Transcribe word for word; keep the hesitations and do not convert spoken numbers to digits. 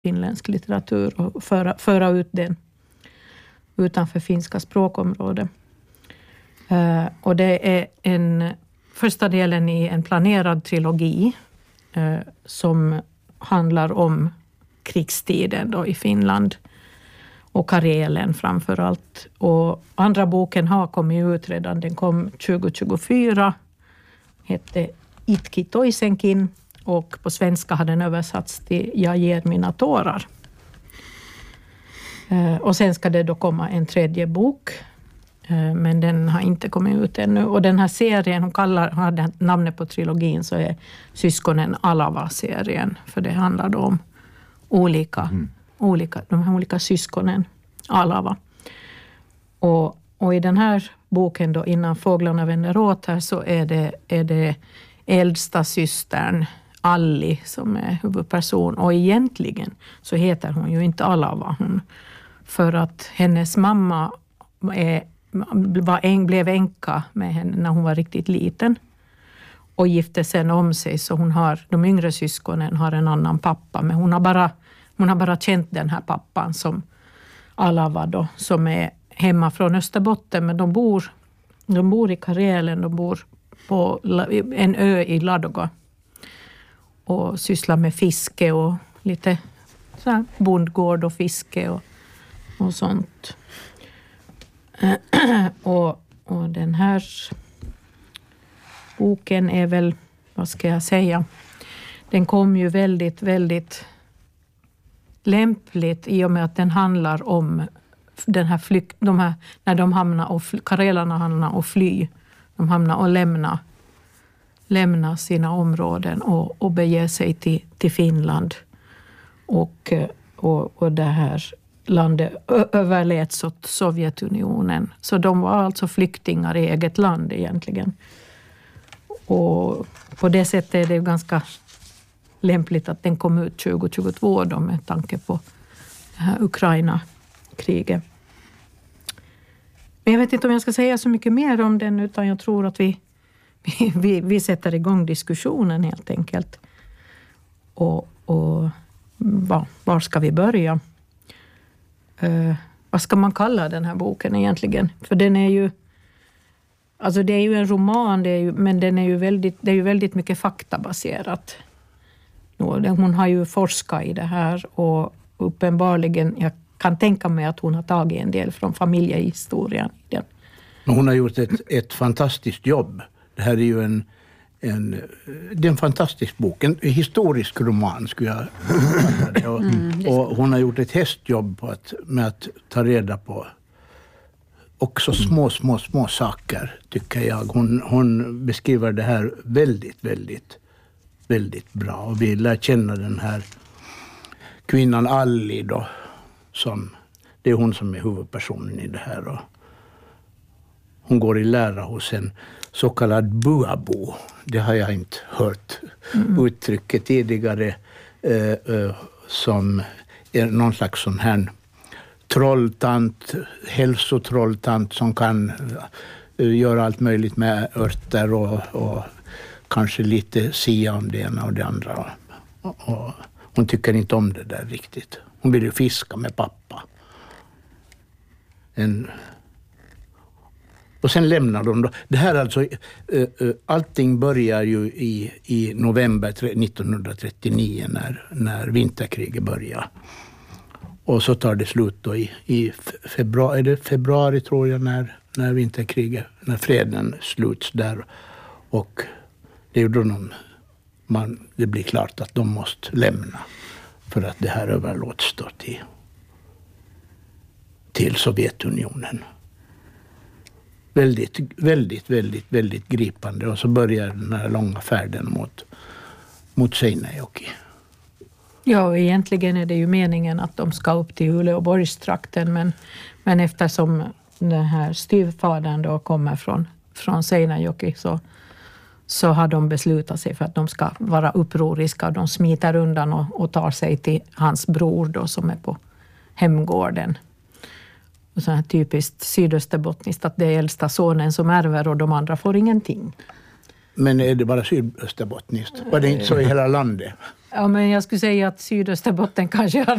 finländsk litteratur och föra, föra ut den utanför finska språkområdet. Uh, och det är en första delen i en planerad trilogi uh, som handlar om krigstiden då i Finland och Karelen framför allt. Och andra boken har kommit ut redan. Den kom tjugo tjugofyra, hette Itki toisenkin, och på svenska har den översatts till Jag ger mina tårar. Uh, och sen ska det då komma en tredje bok. Men den har inte kommit ut ännu. Och den här serien, hon kallar, har namnet på trilogin, så är Syskonen Alava-serien. För det handlar då om olika, mm. olika, de här olika syskonen Alava. Och, och i den här boken då, Innan fåglarna vänder åt här, så är det, är det äldsta systern Alli som är huvudperson. Och egentligen så heter hon ju inte Alava. Hon, för att hennes mamma är var en, blev änka med henne när hon var riktigt liten och gifte sen om sig, så hon har, de yngre syskonen har en annan pappa, men hon har bara, hon har bara känt den här pappan som Alava då, som är hemma från Österbotten, men de bor, de bor i Karelen, de bor på en ö i Ladoga och sysslar med fiske och lite så här bondgård och fiske och, och sånt. Och, och den här boken är väl, vad ska jag säga, den kom ju väldigt, väldigt lämpligt i och med att den handlar om den här flykt, de här, när de hamnar och karelarna hamnar och fly, de hamnar och lämnar, lämnar sina områden och, och beger sig till, till Finland och, och, och det här landet överläts åt Sovjetunionen. Så de var alltså flyktingar i eget land egentligen. Och på det sättet är det ju ganska lämpligt att den kom ut tjugo tjugotvå då, med tanke på det här Ukraina-kriget. Men jag vet inte om jag ska säga så mycket mer om den, utan jag tror att vi, vi, vi sätter igång diskussionen helt enkelt. Och, och var, var ska vi börja? Uh, vad ska man kalla den här boken egentligen? För den är ju, alltså det är ju en roman, det är ju, men den är ju väldigt, det är ju väldigt mycket faktabaserat. Hon har ju forskat i det här och uppenbarligen, jag kan tänka mig att hon har tagit en del från familjehistorien i den. Hon har gjort ett, ett fantastiskt jobb. Det här är ju en, en, det är en fantastisk bok, en historisk roman skulle jag kalla det. Och, mm, och hon har gjort ett hästjobb på att, med att ta reda på också små, små, små saker, tycker jag. Hon, hon beskriver det här väldigt, väldigt, väldigt bra. Och vi lär känna den här kvinnan Alli då, som, det är hon som är huvudpersonen i det här. Och hon går i lära hos en så kallad buabo. Det har jag inte hört mm. uttrycket tidigare, eh, eh, som är någon slags sån här trolltant, hälsotrolltant som kan uh, göra allt möjligt med örter och, och kanske lite sia om det ena och det andra. Och, och hon tycker inte om det där riktigt. Hon vill ju fiska med pappa. En, och sen lämnar de då. Det här alltså, uh, uh, allting börjar ju i, i november nittonhundratrettionio när, när vinterkriget börjar. Och så tar det slut då i, i februari, är det februari tror jag, när, när vinterkriget, när freden sluts där. Och det är ju då de, man, det blir klart att de måste lämna för att det här överlåts då till, till Sovjetunionen. Väldigt, väldigt, väldigt, väldigt gripande. Och så börjar den här långa färden mot, mot Seinäjoki. Ja, och egentligen är det ju meningen att de ska upp till Uleåborgstrakten, men, men eftersom den här styvfadern då kommer från, från Seinäjoki så, så har de beslutat sig för att de ska vara upproriska. De smiter undan och, och tar sig till hans bror då, som är på hemgården. Och så här typiskt sydösterbottniskt att det är äldsta sonen som ärver och de andra får ingenting. Men är det bara sydösterbottniskt? Var det inte så i hela landet? Ja, men jag skulle säga att Sydösterbotten kanske har